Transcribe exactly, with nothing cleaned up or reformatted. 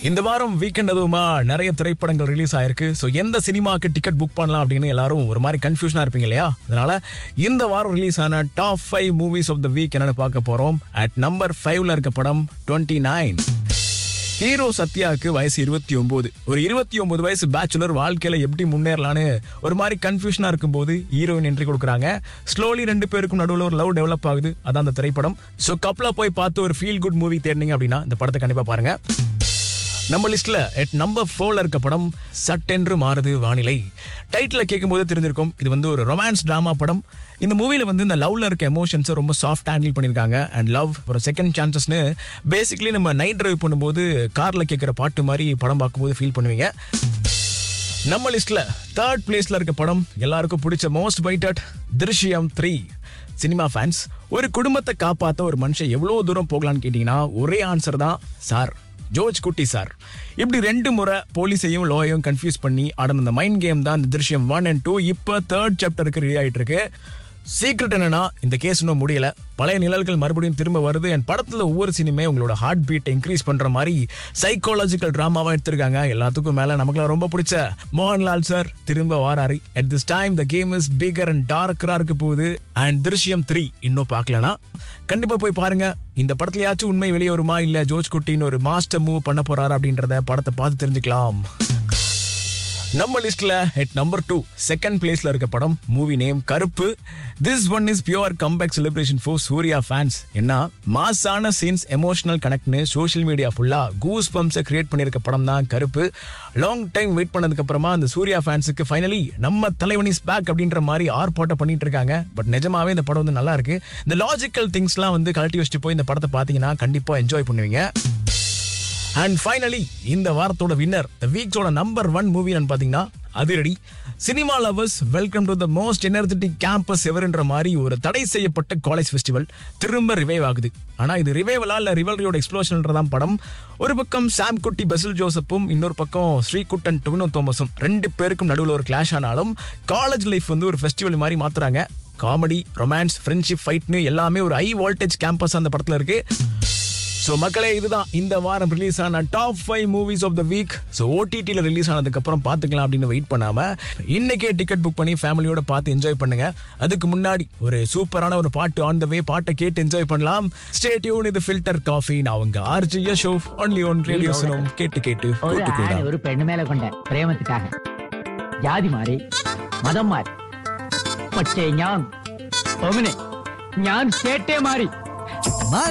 இந்த வாரம் வீக்கெண்ட் அதுவுமா நிறைய திரைப்படங்கள் ரிலீஸ் ஆயிருக்கு. ஸோ எந்த சினிமாக்கு டிக்கெட் புக் பண்ணலாம் அப்படின்னு எல்லாரும் ஒரு மாதிரி கன்ஃபியூஷனா இருப்பீங்க இல்லையா? அதனால இந்த வாரம் ரிலீஸ் ஆன top five movies of the week என்னன்னு பார்க்க போறோம். அட் நம்பர் ஃபைவ்ல இருக்க படம் டுவெண்ட்டி நைன். ஹீரோ சத்யாவுக்கு வயசு இருபத்தி ஒன்பது. ஒரு இருபத்தி ஒன்பது வயசு பேச்சுலர் வாழ்க்கையில எப்படி முன்னேறலான்னு ஒரு மாதிரி கன்ஃபியூஷனா இருக்கும்போது ஹீரோயின் என்ட்ரி கொடுக்குறாங்க. ஸ்லோலி ரெண்டு பேருக்கும் நடுவில் ஒரு லவ் டெவலப் ஆகுது. அதான் அந்த திரைப்படம். ஸோ கப்லா போய் பார்த்து ஒரு ஃபீல் குட் மூவி தேடினீங்க அப்படின்னா இந்த படத்தை கண்டிப்பா பாருங்க. நம்ம லிஸ்ட்ல எட் நம்பர் ஃபோர்ல இருக்க படம் சட்டென்று மாறுது வானிலை. டைட்டில் கேட்கும் போது தெரிஞ்சிருக்கும், இது வந்து ஒரு ரொமான்ஸ் டிராமா படம். இந்த மூவில வந்து இந்த லவ்ல இருக்க எமோஷன்ஸை ரொம்ப சாஃப்ட் ஹேண்டில் பண்ணிருக்காங்க. அண்ட் லவ் ஒரு செகண்ட் சான்சஸ்னு பேசிக்கலி நம்ம நைட் டிரைவ் பண்ணும்போது கார்ல கேட்கிற பாட்டு மாதிரி படம் பார்க்கும்போது ஃபீல் பண்ணுவீங்க. நம்ம லிஸ்ட்ல தேர்ட் பிளேஸ்ல இருக்க படம் எல்லாருக்கும் பிடிச்ச மோஸ்ட் வைட்டட் திருஷ்யம் த்ரீ. சினிமா ஃபேன்ஸ், ஒரு குடும்பத்தை காப்பாற்ற ஒரு மனுஷன் எவ்வளவு தூரம் போகலான்னு கேட்டீங்கன்னா ஒரே ஆன்சர் தான் சார், ஜோர்ஜ் குட்டி சார். இப்படி ரெண்டு முறை போலீஸையும் லோயையும் கன்ஃபியூஸ் பண்ணி ஆடின அந்த மைண்ட் கேம் தான் இந்த திருஷ்யம் ஒன் அண்ட் டூ இப்போ தேர்ட் சாப்டருக்கு ரெடி ஆயிட்டு இருக்கு. சீக்ரெட் என்னன்னா, இந்த கேஸ் இன்னும் முடியல. பழைய நிழல்கள் மறுபடியும் திரும்ப வருது. என் படத்துல ஒவ்வொரு சினிமே உங்களோட ஹார்ட் பீட்டை இன்க்ரீஸ் பண்ற மாதிரி சைக்காலஜிக்கல் டிராமாவா எடுத்திருக்காங்க. எல்லாத்துக்கும் மேல நமக்குலாம் ரொம்ப பிடிச்ச மோகன்லால் சார் திரும்ப வாராரு. At this time the game is bigger and டார்க்கரா இருக்க போகுது. அண்ட் திருஷ்யம் த்ரீ இன்னும் பார்க்கலனா கண்டிப்பா போய் பாருங்க. இந்த படத்துலயாச்சும் உண்மை வெளியே வருமா, இல்ல ஜோர்ஜ் குட்டின்னு ஒரு மாஸ்டர் மூவ் பண்ண போறாரு அப்படின்றத படத்தை பார்த்து தெரிஞ்சுக்கலாம். நம்ம லிஸ்ட்ல எட் நம்பர் டூ செகண்ட் பிளேஸ்ல இருக்க படம் மூவி நேம் கருப்பு. This one is pure comeback celebration for Surya fans. என்ன மாசான சீன்ஸ், எமோஷனல் கனெக்ட்னு சோஷியல் மீடியா ஃபுல்லா கூஸ் பம்ப்ஸை கிரியேட் பண்ணியிருக்க படம் தான் கருப்பு. லாங் டைம் வெயிட் பண்ணதுக்கு அப்புறமா அந்த சூர்யா ஃபேன்ஸுக்கு ஃபைனலி நம்ம தலைவன் இஸ் பேக் அப்படின்ற மாதிரி ஆர்ப்பாட்டம் பண்ணிட்டு இருக்காங்க. பட் நிஜமாவே இந்த படம் வந்து நல்லா இருக்கு. இந்த லாஜிக்கல் திங்ஸ்லாம் வந்து கழட்டி வச்சுட்டு போய் இந்த படத்தை பார்த்தீங்கன்னா கண்டிப்பா என்ஜாய் பண்ணுவீங்க. அண்ட் ஃபைனலி இந்த வாரத்தோட வின்னர், த வீக்ஸோட நம்பர் ஒன் மூவி பாத்தீங்கன்னா அதிரடி. Cinema lovers, welcome to the most energetic campus எவர்ன்ற மாதிரி ஒரு தடை செய்யப்பட்ட காலேஜ் ஃபெஸ்டிவல் திரும்ப ரிவைவ் ஆகுது. ஆனா இது ரிவைவலா இல்ல ரிவல்ரியோட எக்ஸ்ப்ளோஷன்ன்றதான் படம். ஒரு பக்கம் சாம் குட்டி பசில் ஜோசப்பும், இன்னொரு பக்கம் ஸ்ரீகுட்டன் டொவினோ தோமஸும் ரெண்டு பேருக்கும் நடுவில் ஒரு கிளாஷ் ஆனாலும் காலேஜ் லைஃப் வந்து ஒரு ஃபெஸ்டிவல் மாதிரி மாத்துறாங்க. காமெடி, ரொமான்ஸ், ஃப்ரெண்ட்ஷிப், ஃபைட்னு எல்லாமே ஒரு ஹை வோல்டேஜ் கேம்பஸ் அந்த படத்துல இருக்கு. ஸோ மக்களே, இதுதான் இந்த வாரம் ரிலீஸ் ஆன top five movies of the week. So ஓடிடியில் ரிலீஸ் ஆனதுக்கு அப்புறம் பார்த்துக்கலாம் அப்படின்னு வெயிட் பண்ணாம இன்னைக்கே டிக்கெட் புக் பண்ணி ஃபேமிலியோட பார்த்து என்ஜாய் பண்ணுங்க. அதுக்கு முன்னாடி ஒரு சூப்பரான ஒரு பாட்டு ஆன் த வே, பாட்டை கேட்டு என்ஜாய் பண்ணலாம். ஸ்டே டியூன், இது ஃபில்டர் காஃபி. நான் உங்க ஆர்ஜி யஷோஃப், ஒன்லி ஒன் ரேடியோ சுனம். கேட்டு கேட்டு ஒரு பெண்ணு மேல கொண்ட பிரேமத்துக்காக ஜாதி மாறி மதம் மாறி പക്ഷേ ഞാൻ ഞാൻ കേട്ടേ മാറി